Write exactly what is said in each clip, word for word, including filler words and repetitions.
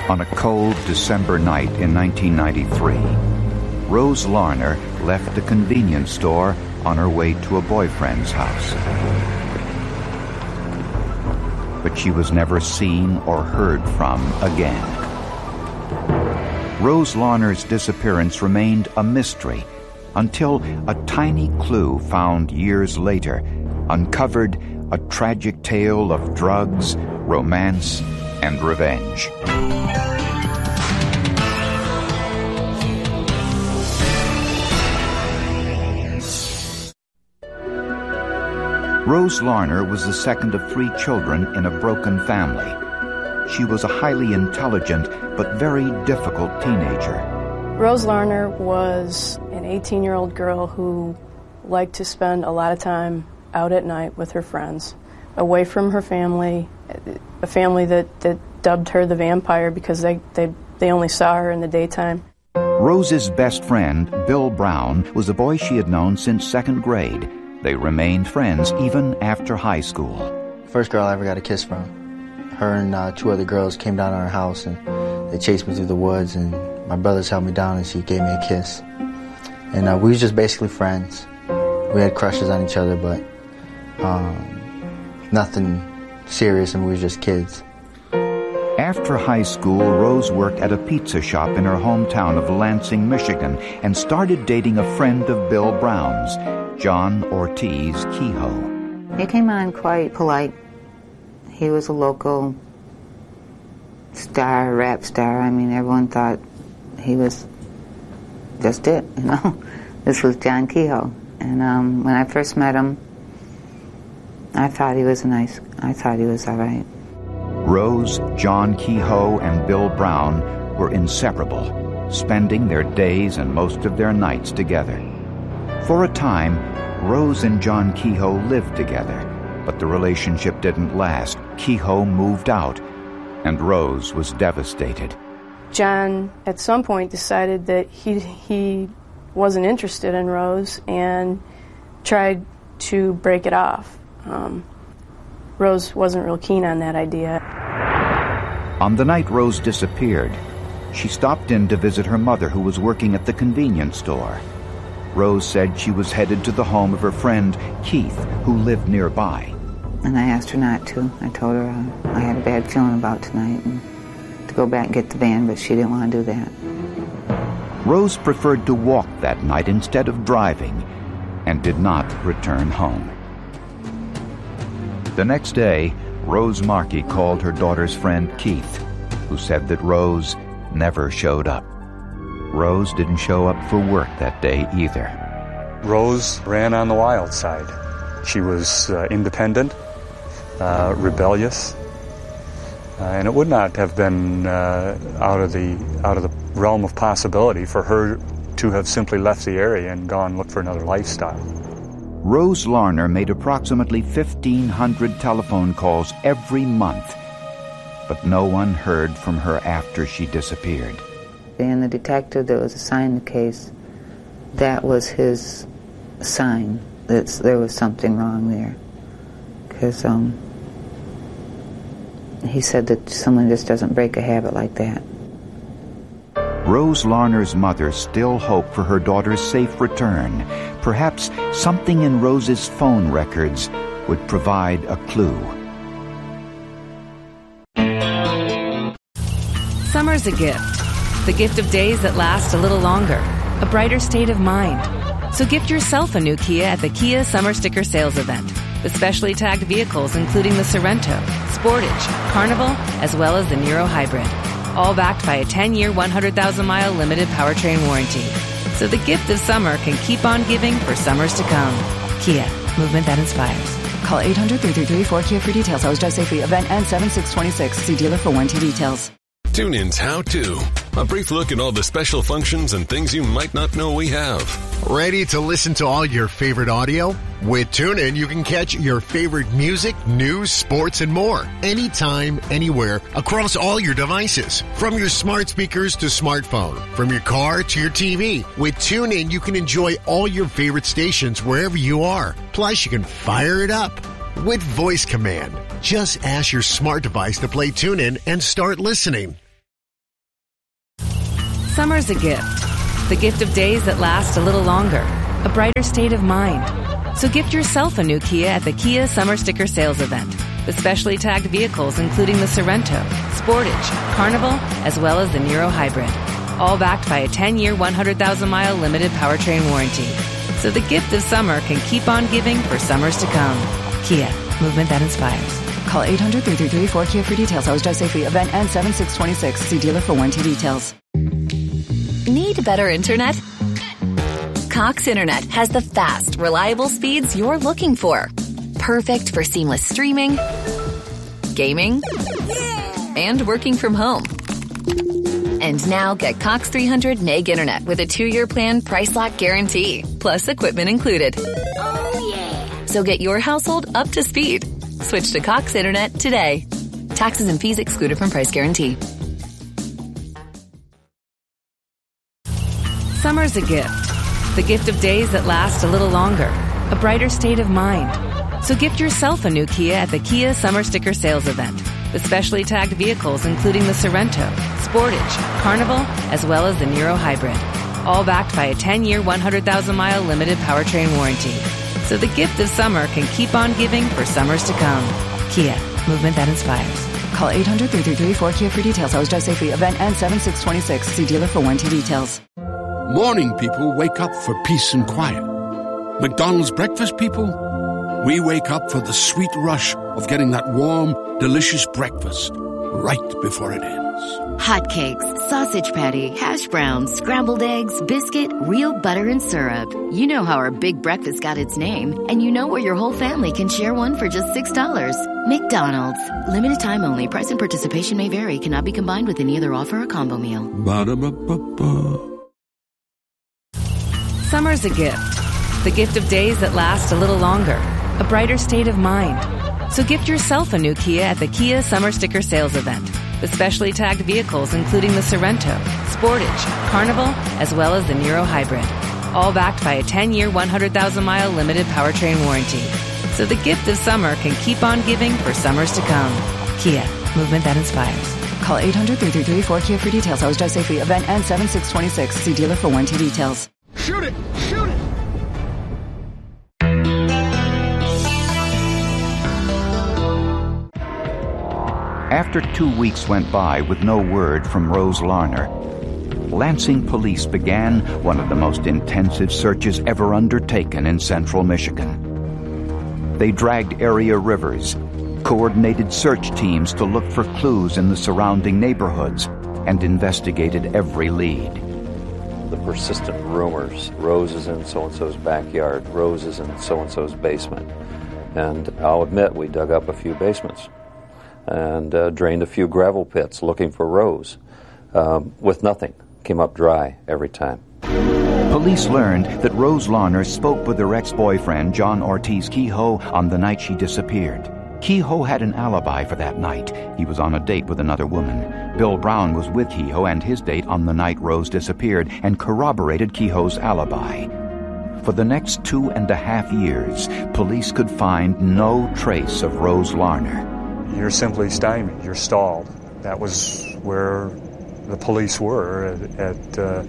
On a cold December night in nineteen ninety-three, Rose Larner left a convenience store on her way to a boyfriend's house. But she was never seen or heard from again. Rose Larner's disappearance remained a mystery until a tiny clue found years later uncovered a tragic tale of drugs, romance, and revenge. Rose Larner was the second of three children in a broken family. She was a highly intelligent but very difficult teenager. Rose Larner was an eighteen-year-old girl who liked to spend a lot of time out at night with her friends, away from her family, a family that, that dubbed her the vampire because they, they, they only saw her in the daytime. Rose's best friend, Bill Brown, was a boy she had known since second grade. They remained friends even after high school. First girl I ever got a kiss from. Her and uh, two other girls came down to our house and they chased me through the woods, and my brothers held me down and she gave me a kiss. And uh, we was just basically friends. We had crushes on each other, but um, nothing serious, and we were just kids. After high school, Rose worked at a pizza shop in her hometown of Lansing, Michigan, and started dating a friend of Bill Brown's, John Ortiz Kehoe. He came on quite polite. He was a local star, rap star. I mean, everyone thought he was just it, you know. This was John Kehoe. And um, when I first met him, I thought he was nice. I thought he was all right. Rose, John Kehoe, and Bill Brown were inseparable, spending their days and most of their nights together. For a time, Rose and John Kehoe lived together, but the relationship didn't last. Kehoe moved out, and Rose was devastated. John, at some point, decided that he he wasn't interested in Rose and tried to break it off. Um, Rose wasn't real keen on that idea. On the night Rose disappeared, she stopped in to visit her mother, who was working at the convenience store. Rose said she was headed to the home of her friend, Keith, who lived nearby. And I asked her not to. I told her uh, I had a bad feeling about tonight and to go back and get the van, but she didn't want to do that. Rose preferred to walk that night instead of driving and did not return home. The next day, Rose Markey called her daughter's friend Keith, who said that Rose never showed up. Rose didn't show up for work that day either. Rose ran on the wild side. She was uh, independent, uh, rebellious, uh, and it would not have been uh, out of the out of the realm of possibility for her to have simply left the area and gone look for another lifestyle. Rose Larner made approximately fifteen hundred telephone calls every month, but no one heard from her after she disappeared. And the detective that was assigned the case, that was his sign that there was something wrong there. Because um, he said that someone just doesn't break a habit like that. Rose Larner's mother still hoped for her daughter's safe return. Perhaps something in Rose's phone records would provide a clue. Summer's a gift. The gift of days that last a little longer. A brighter state of mind. So gift yourself a new Kia at the Kia Summer Sticker Sales Event. With specially tagged vehicles including the Sorento, Sportage, Carnival, as well as the Niro Hybrid. All backed by a ten-year, one hundred thousand mile limited powertrain warranty. So the gift of summer can keep on giving for summers to come. Kia, movement that inspires. Call eight hundred, three three three, four K I A for details. Always drive safely. Event ends seven six twenty-six. See dealer for warranty details. TuneIn's How To. A brief look at all the special functions and things you might not know we have. Ready to listen to all your favorite audio? With TuneIn, you can catch your favorite music, news, sports, and more. Anytime, anywhere, across all your devices. From your smart speakers to smartphone. From your car to your T V. With TuneIn, you can enjoy all your favorite stations wherever you are. Plus, you can fire it up with voice command. Just ask your smart device to play TuneIn and start listening. Summer's a gift. The gift of days that last a little longer. A brighter state of mind. So gift yourself a new Kia at the Kia Summer Sticker Sales Event. With specially tagged vehicles including the Sorento, Sportage, Carnival, as well as the Niro Hybrid. All backed by a ten-year, one hundred thousand mile limited powertrain warranty. So the gift of summer can keep on giving for summers to come. Kia, movement that inspires. Call eight hundred, three three three, four K I A for details. Always drive safely. Event ends seven six twenty-six. See dealer for warranty details. Need better internet? Cox Internet has the fast, reliable speeds you're looking for. Perfect for seamless streaming, gaming, and working from home. And now get Cox three hundred meg internet with a two-year plan price lock guarantee, plus equipment included. Oh, yeah. So get your household up to speed. Switch to Cox Internet today. Taxes and fees excluded from price guarantee. Summer's a gift. The gift of days that last a little longer. A brighter state of mind. So gift yourself a new Kia at the Kia Summer Sticker Sales Event. With specially tagged vehicles including the Sorento, Sportage, Carnival, as well as the Niro Hybrid. All backed by a ten-year, one hundred thousand mile limited powertrain warranty. So the gift of summer can keep on giving for summers to come. Kia, movement that inspires. Call eight hundred, three three three, four K I A for details. Always drive safely. Event ends seven six twenty-six. See dealer for warranty details. Morning people wake up for peace and quiet. McDonald's breakfast people, we wake up for the sweet rush of getting that warm, delicious breakfast right before it ends. Hotcakes, sausage patty, hash browns, scrambled eggs, biscuit, real butter and syrup. You know how our big breakfast got its name, and you know where your whole family can share one for just six dollars. McDonald's. Limited time only. Price and participation may vary. Cannot be combined with any other offer or combo meal. Ba-da-ba-ba-ba. Summer's a gift. The gift of days that last a little longer. A brighter state of mind. So gift yourself a new Kia at the Kia Summer Sticker Sales Event. With specially tagged vehicles including the Sorento, Sportage, Carnival, as well as the Niro Hybrid. All backed by a ten-year, one hundred thousand mile limited powertrain warranty. So the gift of summer can keep on giving for summers to come. Kia, movement that inspires. Call eight hundred, three three three, four K I A for details. Always drive safely. Event ends seven six twenty-six. See dealer for warranty details. Shoot it! Shoot it! After two weeks went by with no word from Rose Larner, Lansing police began one of the most intensive searches ever undertaken in central Michigan. They dragged area rivers, coordinated search teams to look for clues in the surrounding neighborhoods, and investigated every lead. The persistent rumors, Rose is in so-and-so's backyard, Rose is in so-and-so's basement. And I'll admit, we dug up a few basements and uh, drained a few gravel pits looking for Rose, um, with nothing. Came up dry every time. Police learned that Rose Larner spoke with her ex-boyfriend, John Ortiz Kehoe, on the night she disappeared. Kehoe had an alibi for that night. He was on a date with another woman. Bill Brown was with Kehoe and his date on the night Rose disappeared and corroborated Kehoe's alibi. For the next two and a half years, police could find no trace of Rose Larner. You're simply stymied. You're stalled. That was where the police were at, at uh,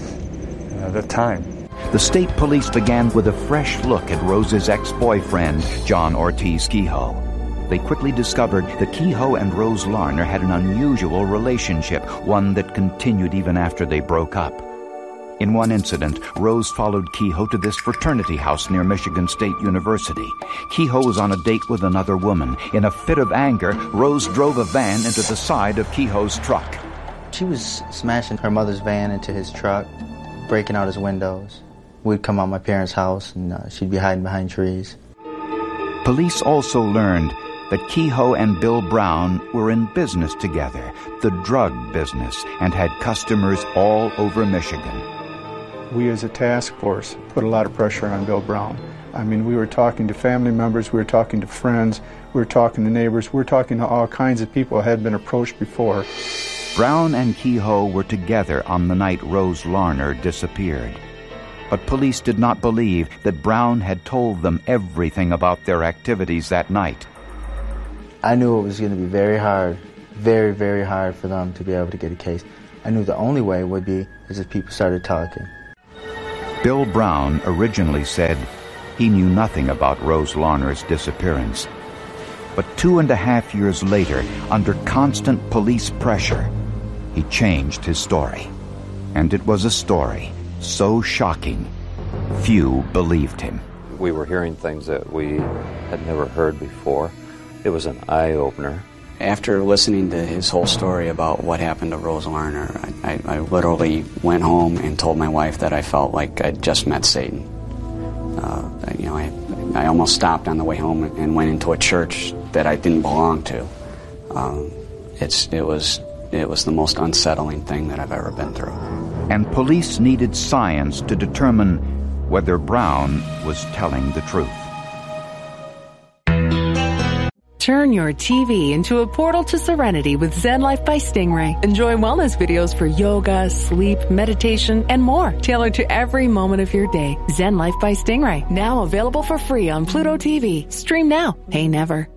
uh, that time. The state police began with a fresh look at Rose's ex-boyfriend, John Ortiz Kehoe. They quickly discovered that Kehoe and Rose Larner had an unusual relationship, one that continued even after they broke up. In one incident, Rose followed Kehoe to this fraternity house near Michigan State University. Kehoe was on a date with another woman. In a fit of anger, Rose drove a van into the side of Kehoe's truck. She was smashing her mother's van into his truck, breaking out his windows. We'd come out my parents' house, and uh, she'd be hiding behind trees. Police also learned that Kehoe and Bill Brown were in business together, the drug business, and had customers all over Michigan. We as a task force put a lot of pressure on Bill Brown. I mean, we were talking to family members, we were talking to friends, we were talking to neighbors, we were talking to all kinds of people who had been approached before. Brown and Kehoe were together on the night Rose Larner disappeared. But police did not believe that Brown had told them everything about their activities that night. I knew it was going to be very hard, very, very hard for them to be able to get a case. I knew the only way would be is if people started talking. Bill Brown originally said he knew nothing about Rose Larner's disappearance. But two and a half years later, under constant police pressure, he changed his story. And it was a story so shocking, few believed him. We were hearing things that we had never heard before. It was an eye-opener. After listening to his whole story about what happened to Rose Larner, I, I, I literally went home and told my wife that I felt like I'd just met Satan. Uh, you know, I, I almost stopped on the way home and went into a church that I didn't belong to. Um, it's, it was, it was the most unsettling thing that I've ever been through. And police needed science to determine whether Brown was telling the truth. Turn your T V into a portal to serenity with Zen Life by Stingray. Enjoy wellness videos for yoga, sleep, meditation, and more, tailored to every moment of your day. Zen Life by Stingray, now available for free on Pluto T V. Stream now, pay never.